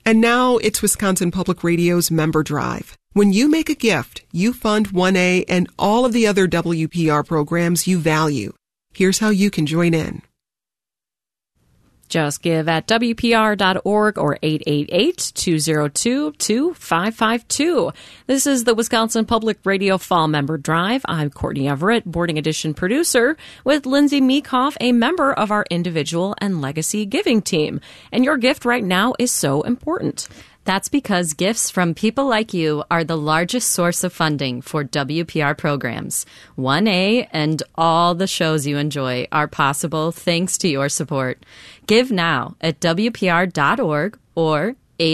And now it's Wisconsin Public Radio's Member Drive. When you make a gift, you fund 1A and all of the other WPR programs you value. Here's how you can join in. Just give at WPR.org or 888-202-2552. This is the Wisconsin Public Radio Fall Member Drive. I'm Courtney Everett, Boarding Edition producer, with Lindsay Meekhoff, a member of our individual and legacy giving team. And your gift right now is so important. That's because gifts from people like you are the largest source of funding for WPR programs. 1A and all the shows you enjoy are possible thanks to your support. Give now at WPR.org or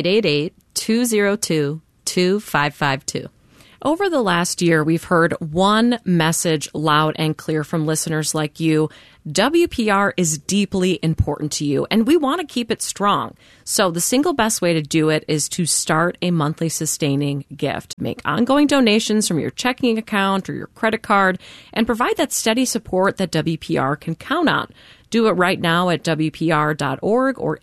888-202-2552. Over the last year, we've heard one message loud and clear from listeners like you. WPR is deeply important to you, and we want to keep it strong. So the single best way to do it is to start a monthly sustaining gift. Make ongoing donations from your checking account or your credit card, and provide that steady support that WPR can count on. Do it right now at WPR.org or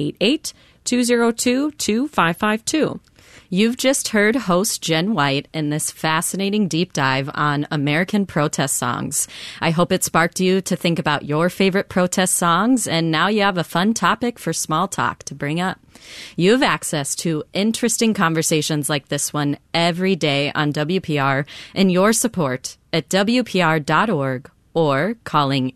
888-202-2552. You've just heard host Jen White in this fascinating deep dive on American protest songs. I hope it sparked you to think about your favorite protest songs, and now you have a fun topic for small talk to bring up. You have access to interesting conversations like this one every day on WPR, and your support at WPR.org or calling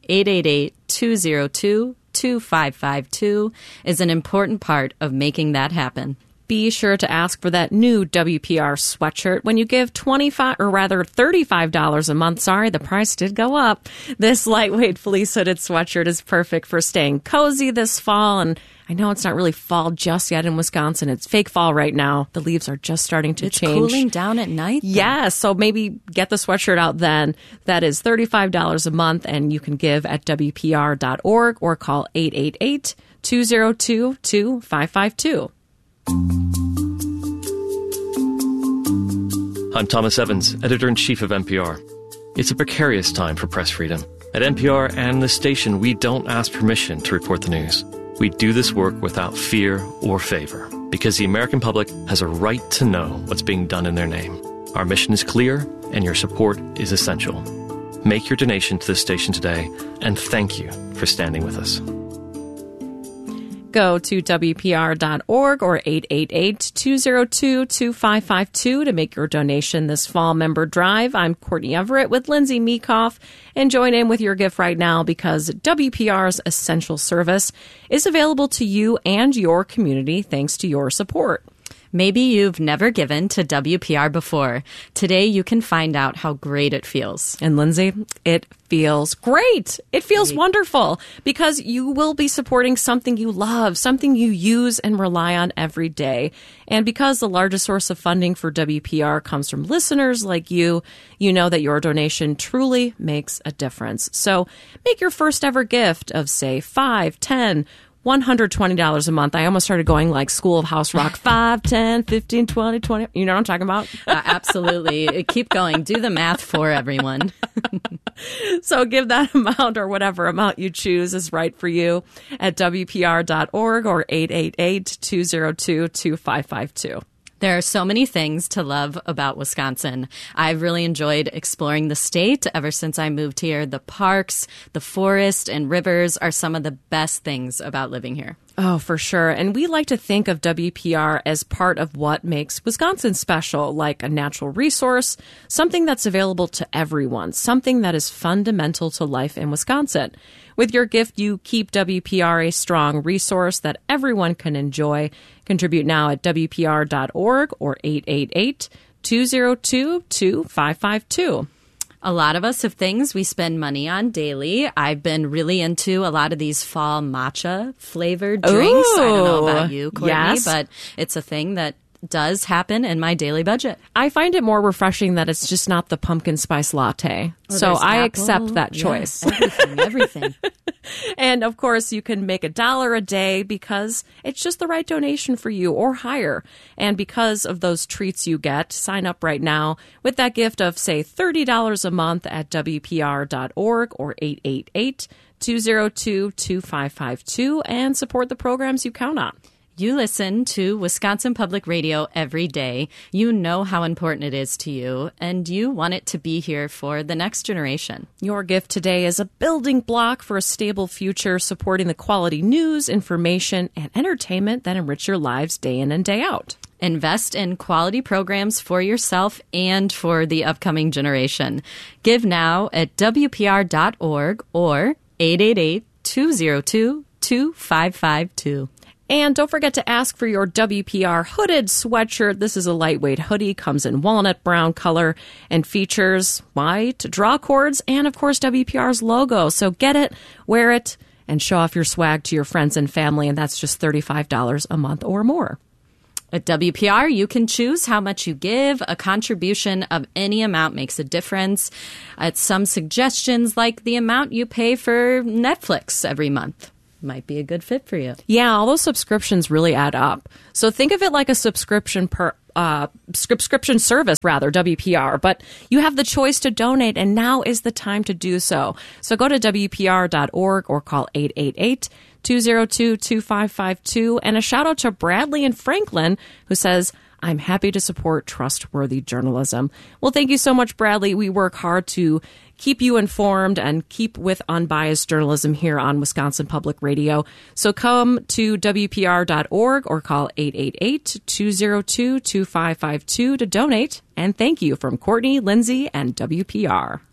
888-202-2552 is an important part of making that happen. Be sure to ask for that new WPR sweatshirt when you give $35 a month. Sorry, the price did go up. This lightweight fleece hooded sweatshirt is perfect for staying cozy this fall. And I know it's not really fall just yet in Wisconsin. It's fake fall right now. The leaves are just starting to change. It's cooling down at night? Yeah, so maybe get the sweatshirt out then. That is $35 a month, and you can give at WPR.org or call 888-202-2552. I'm Thomas Evans, Editor-in-Chief of NPR. It's a precarious time for press freedom. At NPR and the station, we don't ask permission to report the news. We do this work without fear or favor, because the American public has a right to know what's being done in their name. Our mission is clear, and your support is essential. Make your donation to this station today, and thank you for standing with us. Go to WPR.org or 888-202-2552 to make your donation this fall member drive. I'm Courtney Everett with Lindsay Meekhoff, and join in with your gift right now because WPR's essential service is available to you and your community thanks to your support. Maybe you've never given to WPR before. Today you can find out how great it feels. And Lindsay, it feels great. It feels wonderful because you will be supporting something you love, something you use and rely on every day. And because the largest source of funding for WPR comes from listeners like you, you know that your donation truly makes a difference. So make your first ever gift of, say, $5, $10, $120 a month. I almost started going like School of House Rock. 5, 10, 15, 20, 20. You know what I'm talking about? Absolutely. Keep going. Do the math for everyone. So give that amount or whatever amount you choose is right for you at WPR.org or 888-202-2552. There are so many things to love about Wisconsin. I've really enjoyed exploring the state ever since I moved here. The parks, the forest, and rivers are some of the best things about living here. Oh, for sure. And we like to think of WPR as part of what makes Wisconsin special, like a natural resource, something that's available to everyone, something that is fundamental to life in Wisconsin. With your gift, you keep WPR a strong resource that everyone can enjoy. Contribute now at WPR.org or 888-202-2552. A lot of us have things we spend money on daily. I've been really into a lot of these fall matcha flavored drinks. I don't know about you, Courtney, yes, but it's a thing that does happen in my daily budget. I find it more refreshing that it's just not the pumpkin spice latte. So I accept that choice. Yeah, everything. And of course, you can make $1 a day because it's just the right donation for you or higher. And because of those treats you get, sign up right now with that gift of, say, $30 a month at WPR.org or 888-202-2552 and support the programs you count on. You listen to Wisconsin Public Radio every day. You know how important it is to you, and you want it to be here for the next generation. Your gift today is a building block for a stable future, supporting the quality news, information, and entertainment that enrich your lives day in and day out. Invest in quality programs for yourself and for the upcoming generation. Give now at WPR.org or 888-202-2552. And don't forget to ask for your WPR hooded sweatshirt. This is a lightweight hoodie, comes in walnut brown color, and features white draw cords and, of course, WPR's logo. So get it, wear it, and show off your swag to your friends and family, and that's just $35 a month or more. At WPR, you can choose how much you give. A contribution of any amount makes a difference. It's some suggestions like the amount you pay for Netflix every month might be a good fit for you. Yeah, all those subscriptions really add up. So think of it like a subscription service, WPR. But you have the choice to donate, and now is the time to do so. So go to WPR.org or call 888-202-2552. And a shout out to Bradley in Franklin, who says, I'm happy to support trustworthy journalism. Well, thank you so much, Bradley. We work hard to keep you informed and keep with unbiased journalism here on Wisconsin Public Radio. So come to WPR.org or call 888-202-2552 to donate. And thank you from Courtney, Lindsay, and WPR.